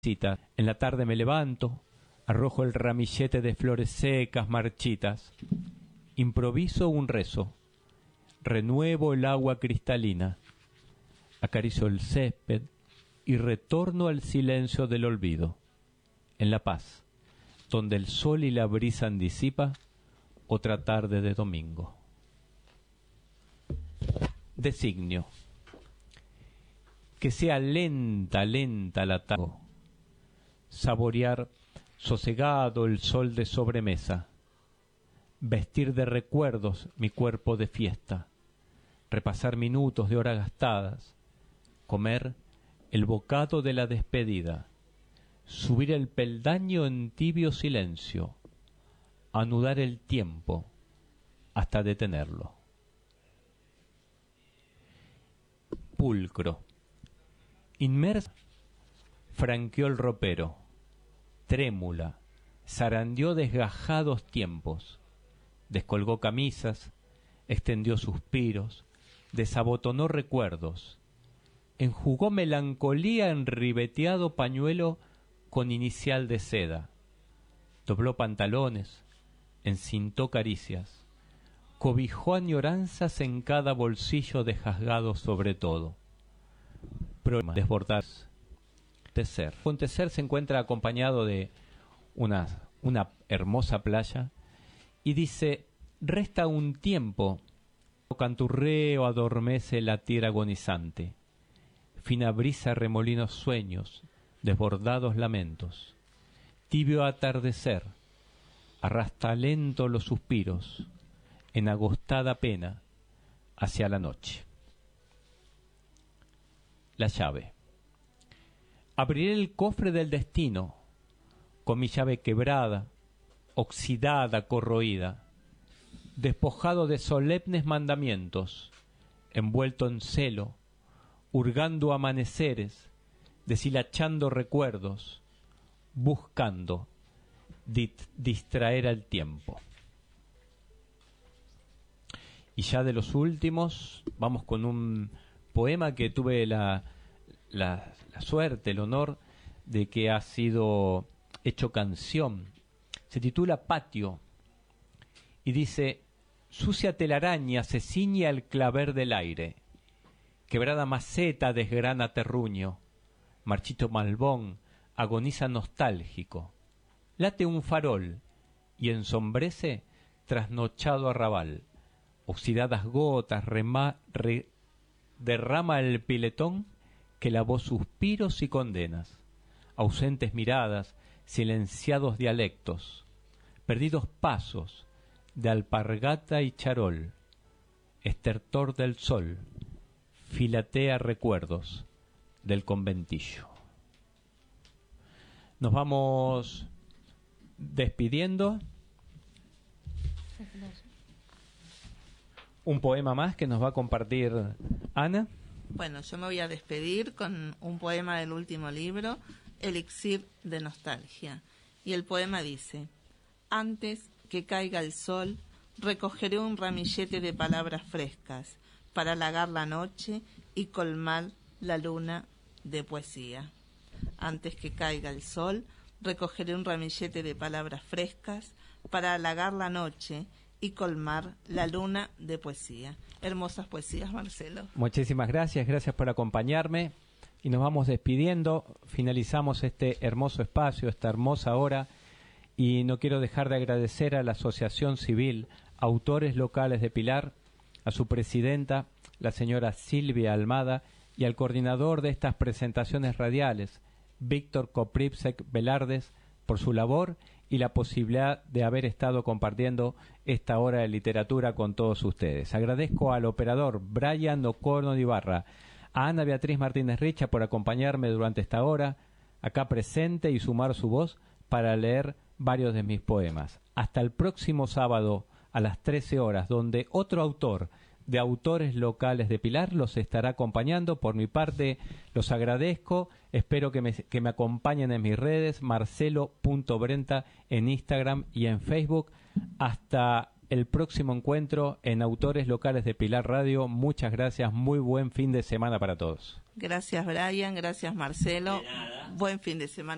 En la tarde me levanto, arrojo el ramillete de flores secas, marchitas, improviso un rezo, renuevo el agua cristalina, acaricio el césped y retorno al silencio del olvido, en la paz, donde el sol y la brisa disipa otra tarde de domingo. Designio. Que sea lenta la tarde, saborear sosegado el sol de sobremesa, vestir de recuerdos mi cuerpo de fiesta, repasar minutos de horas gastadas, comer el bocado de la despedida, subir el peldaño en tibio silencio, anudar el tiempo hasta detenerlo. Pulcro. Inmersa, franqueó el ropero, trémula, zarandeó desgajados tiempos, descolgó camisas, extendió suspiros, desabotonó recuerdos, enjugó melancolía en ribeteado pañuelo con inicial de seda, dobló pantalones, encintó caricias, cobijó añoranzas en cada bolsillo desjasgado sobre todo. Desbordarse. Acontecer se encuentra acompañado de una hermosa playa y dice: resta un tiempo, canturreo adormece la tierra agonizante, fina brisa remolinos sueños, desbordados lamentos, tibio atardecer, arrastra lento los suspiros, en agostada pena, hacia la noche. La llave. Abriré el cofre del destino, con mi llave quebrada, oxidada, corroída, despojado de solemnes mandamientos, envuelto en celo, hurgando amaneceres, deshilachando recuerdos, buscando distraer al tiempo. Y ya de los últimos, vamos con un poema que tuve la suerte, el honor de que ha sido hecho canción. Se titula Patio y dice: sucia telaraña se ciñe al claver del aire, quebrada maceta desgrana terruño, marchito malbón agoniza nostálgico, late un farol y ensombrece trasnochado arrabal, oxidadas gotas derrama el piletón que lavó suspiros y condenas, ausentes miradas, silenciados dialectos, perdidos pasos de alpargata y charol, estertor del sol, filatea recuerdos del conventillo. Nos vamos despidiendo. Un poema más que nos va a compartir Ana. Bueno, yo me voy a despedir con un poema del último libro, Elixir de Nostalgia. Y el poema dice: antes que caiga el sol, recogeré un ramillete de palabras frescas para halagar la noche y colmar la luna de poesía. Antes que caiga el sol, recogeré un ramillete de palabras frescas para halagar la noche y colmar la luna de poesía. Hermosas poesías, Marcelo. Muchísimas gracias por acompañarme y nos vamos despidiendo. Finalizamos este hermoso espacio, esta hermosa hora, y no quiero dejar de agradecer a la Asociación Civil Autores Locales de Pilar, a su presidenta, la señora Silvia Almada, y al coordinador de estas presentaciones radiales, Víctor Koprivsek Velardes, por su labor y la posibilidad de haber estado compartiendo esta hora de literatura con todos ustedes. Agradezco al operador Brian Ocorno de Ibarra, a Ana Beatriz Martínez Richa por acompañarme durante esta hora, acá presente, y sumar su voz para leer varios de mis poemas. Hasta el próximo sábado a las 13 horas, donde otro autor de Autores Locales de Pilar los estará acompañando. Por mi parte, los agradezco. Espero que me acompañen en mis redes, marcelo.brenta en Instagram y en Facebook. Hasta el próximo encuentro en Autores Locales de Pilar Radio. Muchas gracias, muy buen fin de semana para todos. Gracias, Brian, gracias, Marcelo. Buen fin de semana.